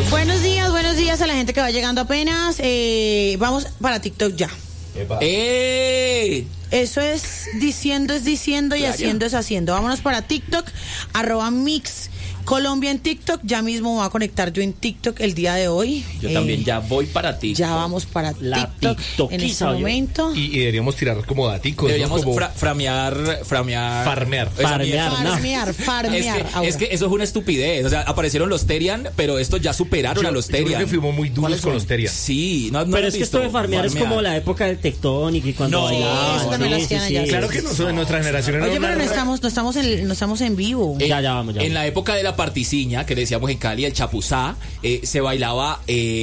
Buenos días a la gente que va llegando apenas. Vamos para TikTok ya. Eso es diciendo y haciendo es haciendo. Vámonos para TikTok, @Mix Colombia en TikTok. Ya mismo me voy a conectar yo en TikTok el día de hoy. Yo también ya voy para TikTok. Ya vamos para TikTok en este momento. Y deberíamos tirar como daticos. Deberíamos como farmear. Farmear. Es que eso es una estupidez. O sea, aparecieron los Terian, pero estos ya superaron a los Terian. Yo creo que fuimos muy duros con los Terian. Sí, pero es que esto de farmear es como la época del Tectonic y cuando bailaban. Claro que no, nuestra generación era. Oye, pero no estamos en vivo. Ya vamos. En la época de la particiña, que le decíamos en Cali, el chapuzá, se bailaba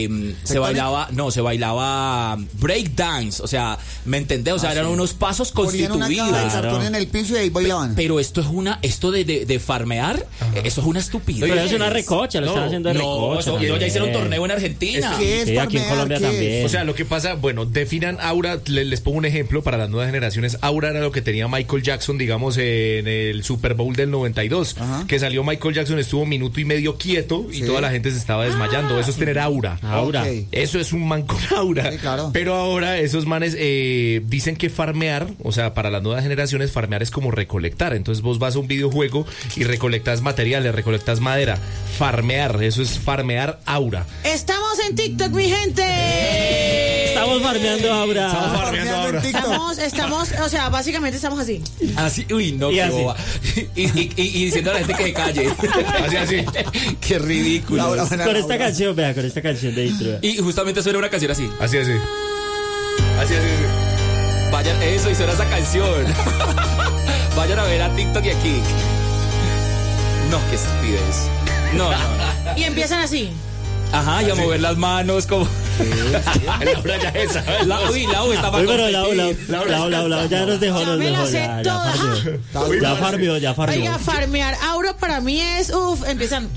break dance, o sea, ¿me entendés? O sea, eran unos pasos constituidos. Ponían una caja de cartón en el piso y ahí bailaban. Pero esto de farmear, eso es una estupidez. Pero es una recocha, lo están haciendo de recocha. No, ya hicieron torneo en Argentina. Sí, aquí en Colombia también. O sea, lo que pasa, bueno, definan Aura, les pongo un ejemplo para las nuevas generaciones. Aura era lo que tenía Michael Jackson, digamos, en el Super Bowl del 92, que salió Michael Jackson, estuvo un minuto y medio quieto y toda la gente se estaba desmayando. Eso es tener aura. Okay. Eso es un man con aura. Sí, claro. Pero ahora esos manes dicen que farmear, o sea, para las nuevas generaciones, farmear es como recolectar. Entonces vos vas a un videojuego y recolectas materiales, recolectas madera. Farmear, eso es farmear aura. Estamos en TikTok, mi gente. Estamos farmeando aura. Estamos, o sea, básicamente estamos así. Así, uy, no, y qué así. boba. Y diciendo a la gente que se calle. Así. Qué ridículo. Con esta canción, vea, con esta canción de intro. Y justamente suena una canción así. Así. Vayan, eso, y suena esa canción. Vayan a ver a TikTok y a Kik. No, qué estupidez. No. Y empiezan así. Ajá, y a mover las manos como... Laura ya esa. Lau está para pero Lau ya nos dejó. Ya me la sé toda. Ya farmeó. Oiga, farmear aura para mí es, empiezan.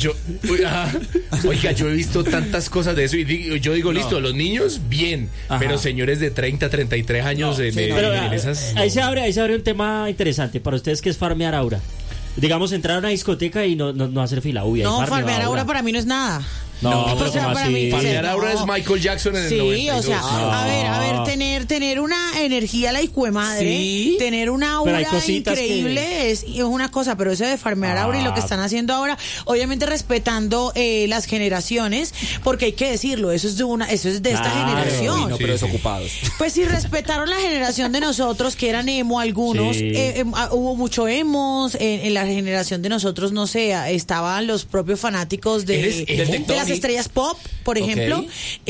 Oiga, yo he visto tantas cosas de eso y yo digo, listo, los niños, bien, pero señores de 30, 33 años en esas... Ahí se abre un tema interesante. Para ustedes, ¿qué es farmear aura? Digamos, entrar a una discoteca y no hacer fila. No, farmear aura para mí no es nada. No, pero como así. Farmear aura es Michael Jackson en el 92. Sí, o sea, a ver, tener una energía la hijuemadre, tener una aura increíble es una cosa, pero eso de farmear aura y lo que están haciendo ahora, obviamente respetando las generaciones, porque hay que decirlo, eso es de esta generación. No, pero desocupados. Pues si respetaron la generación de nosotros, que eran emo algunos, hubo mucho emos, en la generación de nosotros, no sé, estaban los propios fanáticos de las estrellas pop, por ejemplo,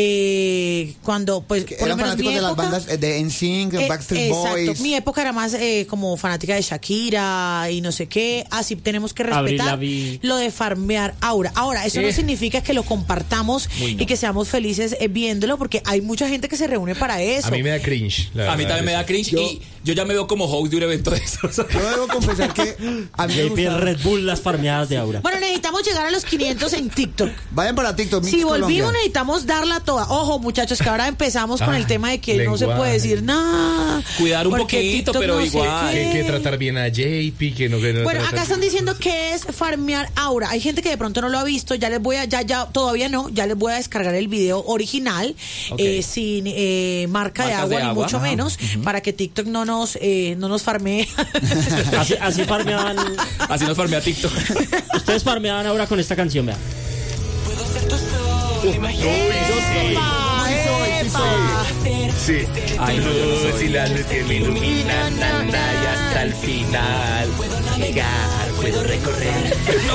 cuando pues por eran fanáticos de las bandas de NSYNC, Backstreet Boys. Exacto, mi época era más como fanática de Shakira y no sé qué. Así tenemos que respetar lo de farmear aura. Ahora, eso no significa que lo compartamos y que seamos felices viéndolo, porque hay mucha gente que se reúne para eso. A mí me da cringe. A mí también me da cringe y yo ya me veo como host de un evento de esos. Yo debo confesar que a mí me gusta Red Bull las farmeadas de aura. Bueno, necesitamos llegar a los 500 en TikTok. Vayan para TikTok. Si volvimos, necesitamos darla toda. Ojo, muchachos, que ahora empezamos con el tema de que no se puede decir nada. Cuidar un poquito, pero no igual. Que tratar bien a JP, que no. Bueno, acá están diciendo que es farmear aura. Hay gente que de pronto no lo ha visto. Ya les voy a, todavía no. Ya les voy a descargar el video original, sin marca de agua, ni mucho menos, para que TikTok no nos farmee. Así farmeaban. Así nos farmea TikTok. Ustedes farmeaban ahora con esta canción, vea. Sí. Ay, luz y la luz que me ilumina, y hasta el final puedo navegar, puedo recorrer.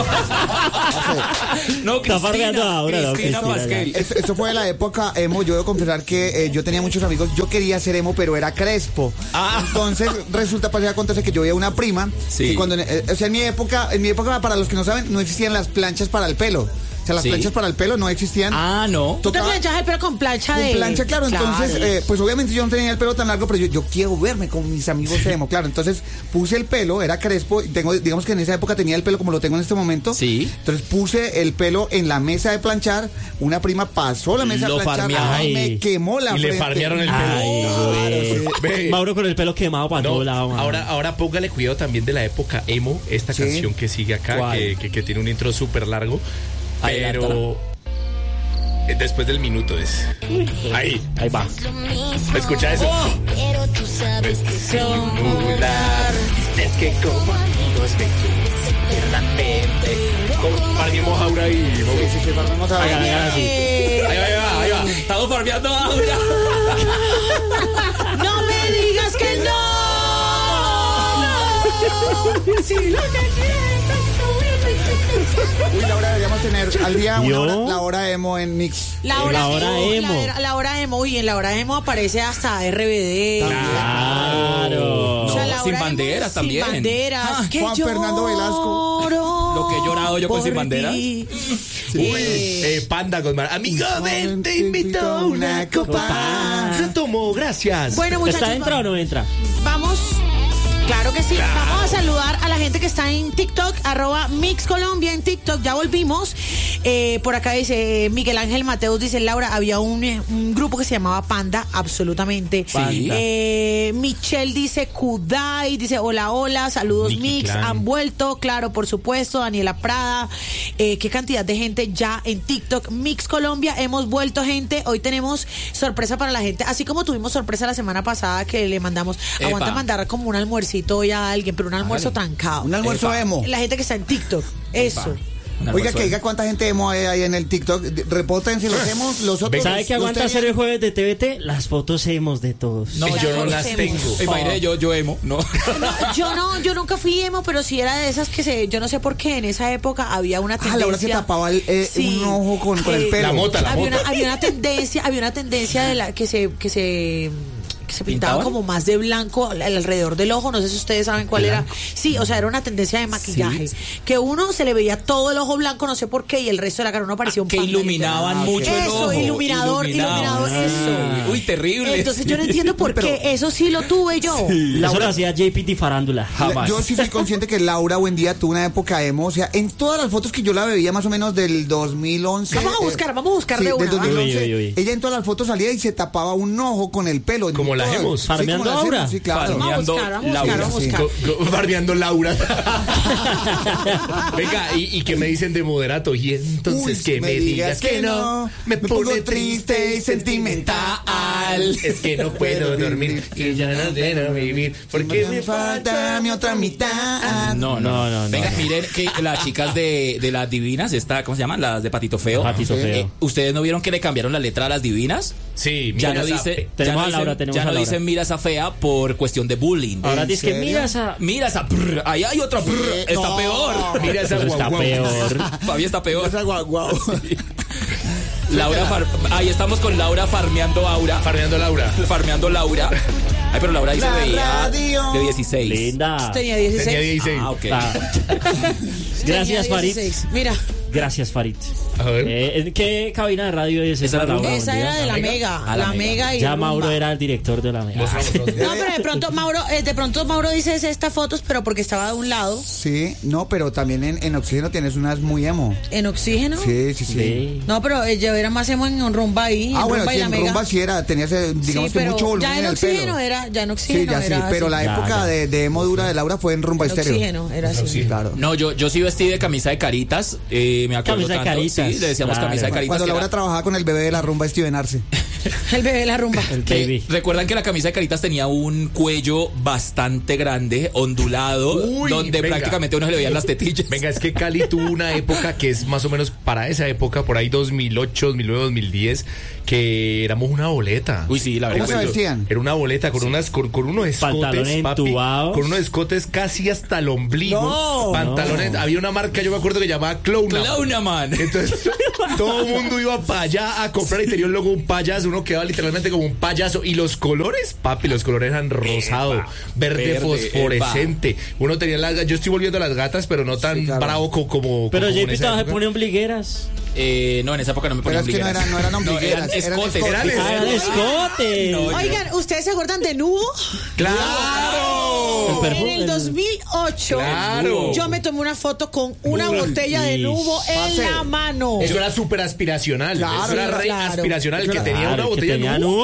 No, está farmeando ahora, Cristina Pasquel. Eso fue de la época emo. Yo debo confesar que yo tenía muchos amigos. Yo quería ser emo, pero era crespo. Entonces resulta, acontece que yo veía una prima. Que cuando, o sea, en mi época, para los que no saben, no existían las planchas para el pelo. O sea, las planchas para el pelo no existían. No. ¿Tú te planchas el pelo con plancha de...? Con plancha, claro. Entonces, pues obviamente yo no tenía el pelo tan largo, pero yo quiero verme con mis amigos emo, claro. Entonces, puse el pelo, era crespo. Digamos que en esa época tenía el pelo como lo tengo en este momento. Sí. Entonces, puse el pelo en la mesa de planchar. Una prima pasó la mesa de planchar. Me quemó la frente. Y le farmearon el pelo. Sí. Mauro con el pelo quemado para todo lado. Ahora póngale cuidado también de la época emo. Esta canción que sigue acá, que tiene un intro súper largo. Pero Después del minuto es. Ahí va. Escucha eso. Pero tú sabes que simular. Es que como amigos me quieres eternamente. Farmiemos Aura y Sí, farmemos Aura. Ahí va. Estamos farmeando Aura. No me digas que no. Si lo que quieres. Uy, Laura, deberíamos tener al día la hora emo en Mix. La hora emo. La hora emo. Uy, en la hora emo aparece hasta RBD. Claro. O sea, Sin Banderas también. Sin Banderas. Juan Fernando Velasco. Lo que he llorado yo con Sin Banderas. Uy, Panda con amigo, ven, te invito a una copa. Se tomó, gracias. Bueno, muchachos. ¿Está dentro o no entra? Vamos. Claro que sí. Claro. Vamos a saludar a la gente que está en TikTok, @MixColombia en TikTok. Ya volvimos. Por acá dice Miguel Ángel Mateus, dice Laura, había un grupo que se llamaba Panda, absolutamente. Sí. Michelle dice Kudai, dice hola, saludos Nicky Mix, Clan. han vuelto, claro, por supuesto. Daniela Prada, qué cantidad de gente ya en TikTok. Mix Colombia, hemos vuelto, gente. Hoy tenemos sorpresa para la gente, así como tuvimos sorpresa la semana pasada que le mandamos, aguanta mandar como un almuercito hoy a alguien, pero un almuerzo trancado. Un almuerzo emo. La gente que está en TikTok, eso. Oiga, que diga cuánta gente emo hay ahí en el TikTok. Repórtense los emos, los otros. ¿Sabe qué aguanta hacer el jueves de TVT? Las fotos emos de todos. No, yo no las tengo. Imagínate, yo emo, no. Yo nunca fui emo, pero sí era de esas que yo no sé por qué en esa época había una tendencia. Laura se tapaba un ojo con el pelo. La mota. Había una tendencia de la que se pintaba como más de blanco alrededor del ojo, no sé si ustedes saben cuál era. Sí, o sea, era una tendencia de maquillaje. Sí. Que uno se le veía todo el ojo blanco, no sé por qué, y el resto de la cara uno parecía un que panda. iluminaban mucho el ojo. Iluminador, eso. Uy, terrible. Entonces yo no entiendo por qué, eso sí lo tuve yo. Sí, eso lo hacía JPT Farándula. Jamás. Yo sí soy consciente que Laura Buendía tuvo una época emo, o sea, en todas las fotos que yo la veía más o menos del 2011. Vamos a buscar sí, de una. Del 2011, uy. ella en todas las fotos salía y se tapaba un ojo con el pelo. Como la hemos. Farmeando Laura. Sí, claro. Vamos a buscar. Farmeando Laura. Venga, ¿y qué me dicen de moderato? Y entonces que me digas que no, me pone triste y sentimental. Es que no puedo dormir y ya no quiero vivir porque me falta mi otra mitad. No. Venga, miren que las chicas de las divinas, ¿cómo se llaman? Las de Patito Feo. ¿Ustedes no vieron que le cambiaron la letra a las divinas? Sí, ya no dice, tenemos a Laura, ya no dicen mira esa fea por cuestión de bullying. Ahora dice que mira esa ahí hay otra está peor. Mira esa está peor. Fabi está peor. Esa guau. Sí. Ahí estamos con Laura farmeando Aura. Farmeando Laura. Ay, pero Laura ahí se veía radio. de 16. Linda. Tenía 16. Ah, ok. Gracias, Farid. Mira. Gracias, Farid. A ver. ¿En qué cabina de radio es esa? Esa era de la Mega. La Mega y ya Rumba. Mauro era el director de la Mega. No, pero de pronto Mauro dice estas fotos, pero porque estaba de un lado. Sí, no, pero también en Oxígeno tienes unas muy emo. ¿En Oxígeno? Sí. No, pero yo era más emo en Rumba ahí. Bueno, Rumba sí, y la en Mega. Rumba sí era, tenías, digamos sí, que mucho volumen ya en Oxígeno era, Sí, pero la época de emo dura de Laura fue en Rumba Estéreo. Oxígeno, era así. Sí, claro. No, yo sí vestí de camisa de caritas, me acuerdo Camisa de tanto. caritas. Sí, le decíamos camisa de caritas. Cuando Laura trabajaba con el bebé de la Rumba, Steven Arce. El bebé de la Rumba. Recuerdan que la camisa de caritas tenía un cuello bastante grande, ondulado, donde prácticamente uno se le veían las tetillas. Venga, es que Cali tuvo una época que es más o menos para esa época, por ahí 2008, 2009, 2010, que éramos una boleta. Uy, sí, la verdad. ¿Cómo se vestían? Era una boleta con unos escotes, pantalones entubados, con unos escotes casi hasta el ombligo. Pantalones, había una marca, yo me acuerdo que llamaba Clownaman. Entonces, todo el mundo iba para allá a comprar y tenía luego un payaso, uno quedaba literalmente como un payaso. Y los colores, papi, los colores eran rosado, verde fosforescente. Uno tenía yo estoy volviendo a las gatas, pero no tan bravo como. Pero JP se pone ombligueras. No, en esa época no me ponía ombligueras. Pero es que no eran ombligueras, eran escotes. Eran escotes. Oigan, ¿ustedes se acuerdan de Nubo? ¡Claro! En el 2008, yo me tomé una foto con una botella de Nubo en la mano. Eso era súper aspiracional. Eso era re aspiracional. El que tenía una botella de Nubo.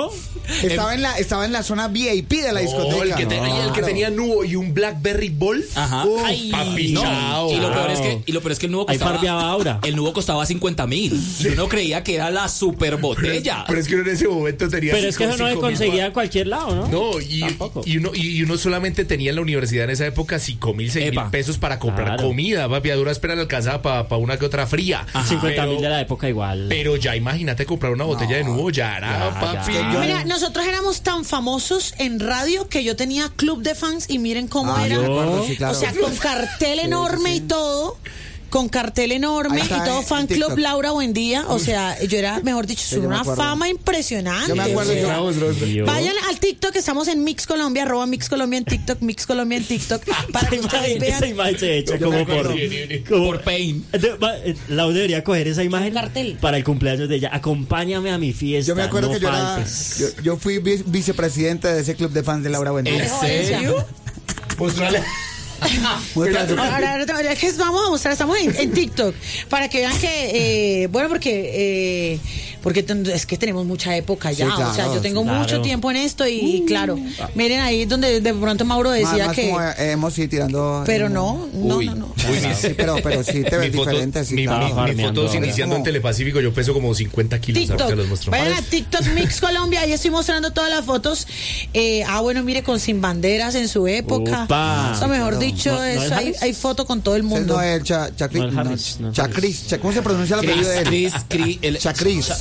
Estaba en la zona VIP de la discoteca. El que tenía Nubo y un Blackberry Ball. Ajá. Ay, papi, no. chao. Y lo peor es que el Nubo Ahí costaba. farbeaba Aura. El Nubo costaba 50.000. Y uno creía que era la super botella. Pero es que uno en ese momento tenía. Pero es que eso no se conseguía en cualquier lado, ¿no? No, y uno solamente tenía en la universidad en esa época 5.000, 6.000 pesos para comprar comida, papi. A dura espera le alcanzaba para una que otra fría. 50.000 de la época igual. Pero ya imagínate comprar una botella de Nubo, ya era, papi. Mira, nosotros éramos tan famosos en radio que yo tenía club de fans y miren cómo era. Yo me acuerdo, sí, claro. O sea, con cartel enorme y todo. Con cartel enorme y todo, fan club Laura Buendía. O sea, yo era, mejor dicho, una fama impresionante. Yo me acuerdo. Vayan al TikTok, estamos en Mix Colombia, @Mix Colombia en TikTok, Mix Colombia en TikTok, para que ustedes vean. Esa imagen se echa como Por Pain. Laura debería coger esa imagen Cartel. para el cumpleaños de ella. Acompáñame a mi fiesta. Yo me acuerdo no que yo fui vicepresidente de ese club de fans de Laura Buendía. ¿En serio? Mostrarle. Ahora que vamos a mostrar, estamos en TikTok para que vean que porque es que tenemos mucha época ya, sí, claro, o sea, yo tengo mucho tiempo en esto y claro, miren ahí donde de pronto Mauro decía más que como hemos ido tirando, pero no. Sí, pero sí te ves diferente, sí, mi fotos iniciando en Telepacífico, yo peso como 50 kilos. TikTok, Los muestro. vayan a TikTok Mix Colombia, ahí estoy mostrando todas las fotos. Bueno, mire, con Sin Banderas en su época. O mejor dicho, hay foto con todo el mundo. No es Chacris. ¿Cómo se pronuncia el apellido de él? Chacris.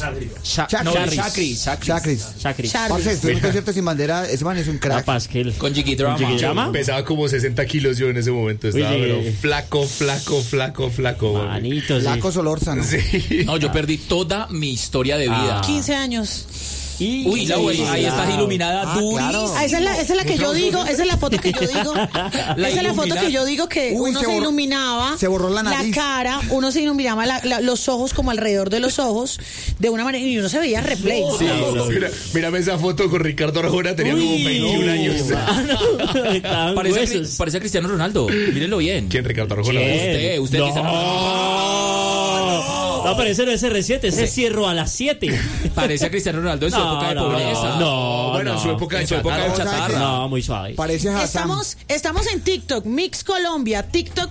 Parce, estoy en un concierto Sin Bandera. Ese man es un crack. Con Jiggy Drama. Pesaba como 60 kilos yo en ese momento. Estaba pero flaco. Manito, Flaco Solórzano. Sí. No, yo perdí toda mi historia de vida. 15 años. Uy, ahí estás iluminada durísimo. Claro. Esa es la que yo digo, esa es la foto que yo digo. Esa es la foto que yo digo que uno se iluminaba. Se borró la nariz. La cara, uno se iluminaba los ojos como alrededor de los ojos de una manera y uno se veía replay. Sí, mírame esa foto con Ricardo Arjona, tenía como 21 años. Parece a Cristiano Ronaldo. Mírenlo bien. ¿Quién, Ricardo Arjona? Usted Cristiano Ronaldo. No, pero ese no es R7, ese es Cierro a las 7. Parece a Cristiano Ronaldo en su época de pobreza. Bueno, en su época de chatarra. No, muy suave. Parece Hassan. Estamos en TikTok Mix Colombia.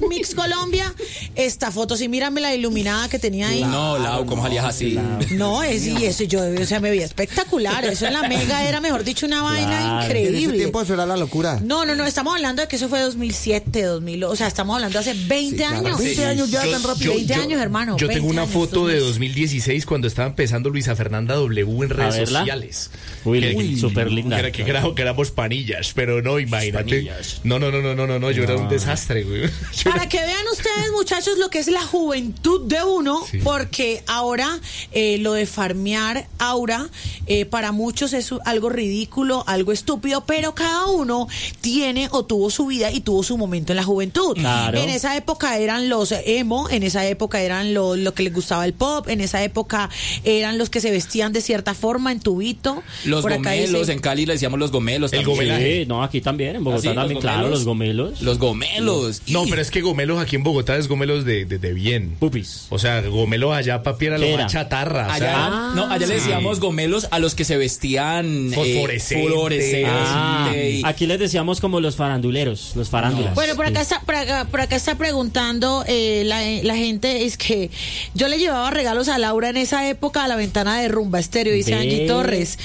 Esta foto, sí, mírame la iluminada que tenía ahí. No, Lau, ¿cómo salías así? No, y eso yo, o sea, me veía espectacular. Eso en la Mega era, mejor dicho, una vaina increíble. En ese tiempo eso era la locura. No, estamos hablando de que eso fue 2007, 2000, o sea, estamos hablando de hace 20 años. 20 años ya tan rápido. 20 años, hermano. Yo tengo una foto de 2016 cuando estaba empezando Luisa Fernanda W en redes sociales. Uy, súper linda. Que éramos panillas, pero no, imagínate. No, yo era un desastre, güey. Para que vean ustedes, muchachos, lo que es la juventud de uno, porque ahora lo de farmear Aura, para muchos es algo ridículo, algo estúpido, pero cada uno tiene o tuvo su vida y tuvo su momento en la juventud. Claro. En esa época eran los emo, en esa época eran lo que les gustaba el pop, en esa época eran los que se vestían de cierta forma en tubito. Los gomelos, en Cali le decíamos los gomelos. El gomelaje. Sí, no, aquí también, en Bogotá también, claro, los gomelos. Los gomelos. No, pero es que gomelos aquí en Bogotá es gomelos de bien. Pupis. O sea, gomelos allá, papi, era lo más chatarra. Allá le decíamos gomelos a los que se vestían fluorescentes. Aquí les decíamos como los faranduleros, los farándulas. Bueno, por acá está preguntando la gente, es que yo le llevaba regalos a Laura en esa época a la ventana de Rumba Estéreo, dice Angie Torres.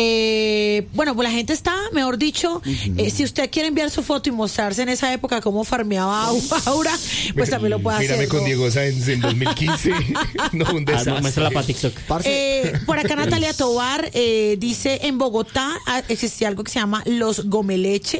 Bueno, pues la gente está, mejor dicho, si usted quiere enviar su foto y mostrarse en esa época cómo farmeaba Aura, pues también lo puede hacer. Mírame con Diego Sáenz en 2015. No, un desastre. Muéstrala para TikTok. Por acá Natalia Tobar dice, en Bogotá existía algo que se llama los gomeleche.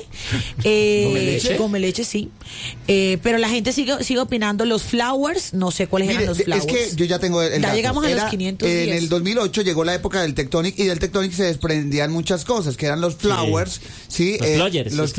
Gomeleche, sí. Pero la gente sigue opinando los flowers, no sé cuáles eran los flowers. Es que yo ya tengo el dato. Llegamos a los 510. En el 2008 llegó la época del Tectonic y del Tectonic se desprendían muchas cosas, que eran los flowers, ¿sí? Los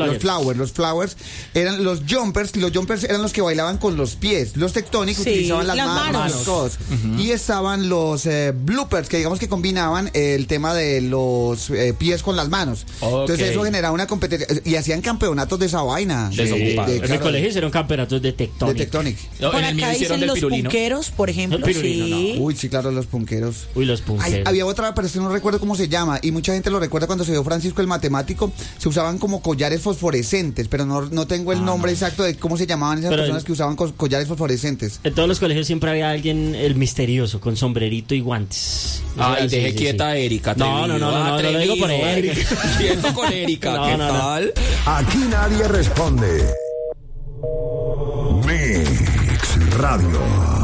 flowers eran los jumpers eran los que bailaban con los pies, los Tectonic utilizaban las manos. Todos. Y estaban los bloopers, que digamos que combinaban el tema de los pies con las manos. Entonces eso generaba una competencia y hacían campeonatos de esa vaina. En el colegio hicieron campeonatos de Tectonic. Por acá dicen los punqueros, por ejemplo. Pirulino, sí. Uy, sí, claro, los punqueros. Uy, los punqueros. Había otra, pero no recuerdo cómo se llama, y mucha gente lo recuerda cuando se dio Francisco el Matemático. Se usaban como collares fosforescentes, pero no tengo el nombre exacto de cómo se llamaban esas personas que usaban collares fosforescentes. En todos los colegios siempre había alguien, el misterioso, con sombrerito y guantes. Ay, deje quieta a Erika. No, lo digo por Erika. Quieto con Erika, ¿qué tal? Aquí nadie responde. Mix Radio.